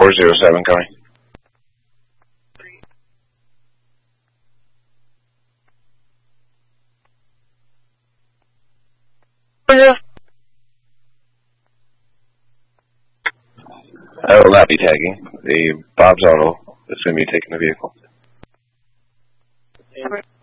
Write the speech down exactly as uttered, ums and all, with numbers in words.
four zero seven coming. I will not be tagging. The Bob's Auto is going to be taking the vehicle.